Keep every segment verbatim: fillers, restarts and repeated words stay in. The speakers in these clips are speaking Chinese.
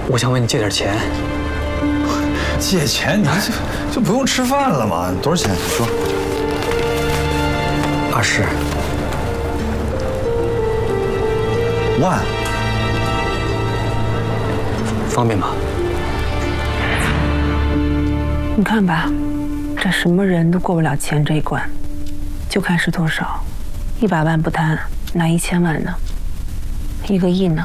我想问你借点钱。 借钱？你就就不用吃饭了吗？多少钱？你说。 二十。 万。 方便吗？ 你看吧，这什么人都过不了钱这一关，就看是多少。一百万不谈，拿一千万呢？一个亿呢？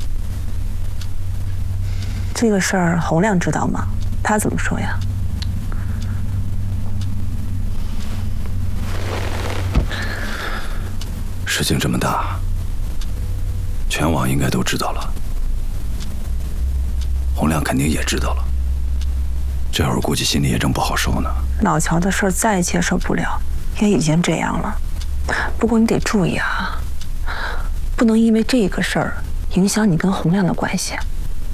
这个事儿洪亮知道吗？他怎么说呀？ 事情这么大，全网应该都知道了，洪亮肯定也知道了。这会儿估计心里也正不好受呢。 老乔的事儿再接受不了，也已经这样了。不过你得注意啊，不能因为这个事儿影响你跟洪亮的关系。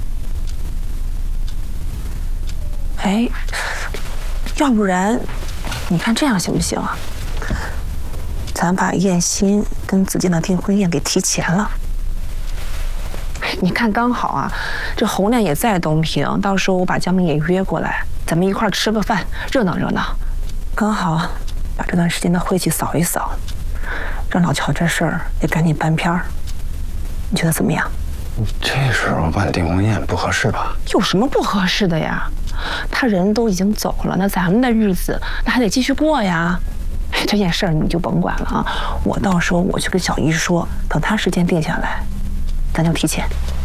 哎，要不然，你看这样行不行啊？咱把燕欣跟子健的订婚宴给提前了。你看刚好啊，这洪亮也在东平，到时候我把江明也约过来，咱们一块儿吃个饭，热闹热闹。刚好把这段时间的晦气扫一扫，让老乔这事儿也赶紧翻篇儿。你觉得怎么样？ 这时候办订婚宴不合适吧？ 有什么不合适的呀？他人都已经走了，那咱们的日子那还得继续过呀。这件事儿你就甭管了啊，我到时候我去跟小姨说，等他时间定下来，咱就提前。